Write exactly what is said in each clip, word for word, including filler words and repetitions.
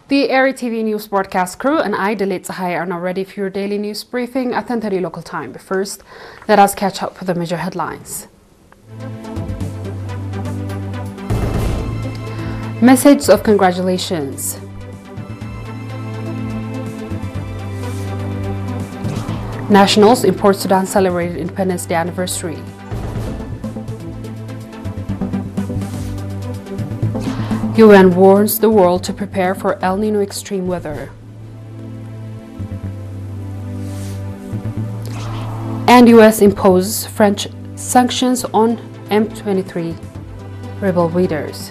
The Airy T V News broadcast crew and I, Dalit Sahai, are now ready for your daily news briefing at ten thirty local time. But first, let us catch up with the major headlines. Message of congratulations. Nationals in Port Sudan celebrated Independence Day anniversary. U N warns the world to prepare for El Nino extreme weather. And U S imposes French sanctions on M twenty-three rebel leaders.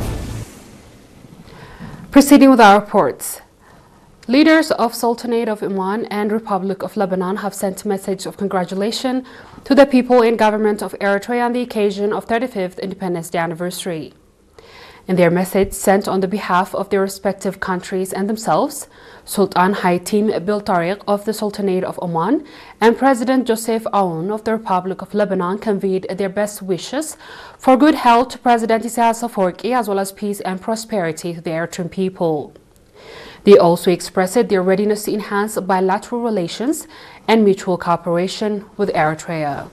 Proceeding with our reports. Leaders of Sultanate of Oman and Republic of Lebanon have sent a message of congratulation to the people and government of Eritrea on the occasion of thirty-fifth Independence Day anniversary. In their message sent on the behalf of their respective countries and themselves, Sultan Haitham Bil Tariq of the Sultanate of Oman and President Joseph Aoun of the Republic of Lebanon conveyed their best wishes for good health to President Isaias Afwerki as well as peace and prosperity to the Eritrean people. They also expressed their readiness to enhance bilateral relations and mutual cooperation with Eritrea.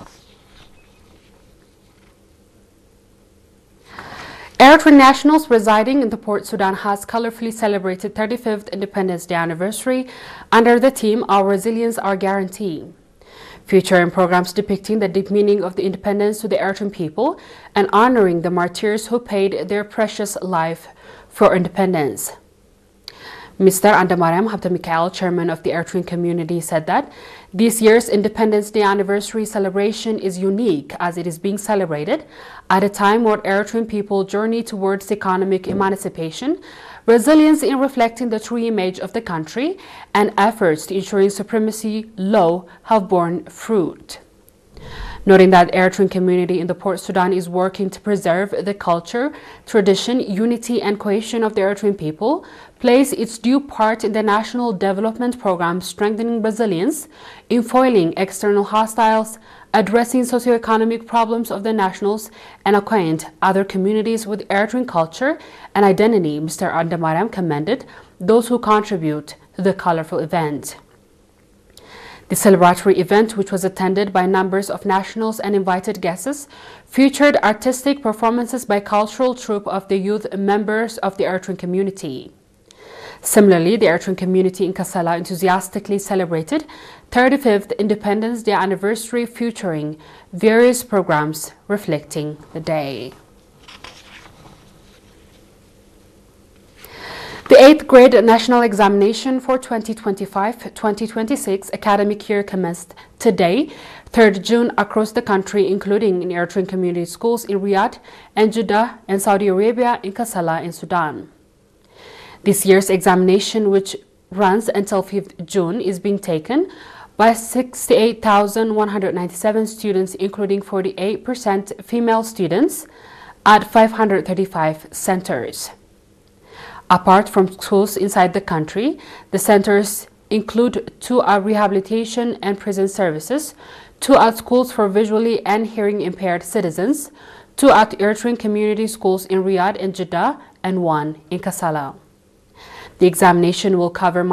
Eritrean nationals residing in the Port Sudan has colorfully celebrated thirty-fifth Independence Day anniversary under the theme Our Resilience, Our Guarantee, featuring programs depicting the deep meaning of the independence to the Eritrean people and honoring the martyrs who paid their precious life for independence. Mister Andamariam Habtamikael, chairman of the Eritrean community, said that this year's Independence Day anniversary celebration is unique as it is being celebrated at a time where Eritrean people journey towards economic emancipation, resilience in reflecting the true image of the country, and efforts to ensuring supremacy law have borne fruit. Noting that the Eritrean community in the Port Sudan is working to preserve the culture, tradition, unity, and cohesion of the Eritrean people, plays its due part in the national development program strengthening resilience, in foiling external hostiles, addressing socio-economic problems of the nationals, and acquaint other communities with Eritrean culture and identity. Mister Andamariam commended those who contribute to the colorful event. The celebratory event, which was attended by numbers of nationals and invited guests, featured artistic performances by cultural troupe of the youth members of the Eritrean community. Similarly, the Eritrean community in Kassala enthusiastically celebrated thirty-fifth Independence Day anniversary, featuring various programs reflecting the day. The eighth grade national examination for twenty twenty-five twenty twenty-six academic year commenced today, third June, across the country, including in Eritrean community schools in Riyadh and Jeddah and Saudi Arabia, in Kassala in Sudan. This year's examination, which runs until fifth June, is being taken by sixty-eight thousand one hundred ninety-seven students, including forty-eight percent female students, at five hundred thirty-five centers. Apart from schools inside the country, the centers include two at rehabilitation and prison services, two at schools for visually and hearing impaired citizens, two at Eritrean community schools in Riyadh and Jeddah, and one in Kassala. The examination will cover